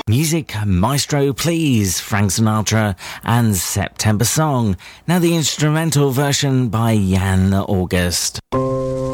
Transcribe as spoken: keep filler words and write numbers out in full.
Music Maestro Please, Frank Sinatra and September Song. Now the instrumental version by Jan August.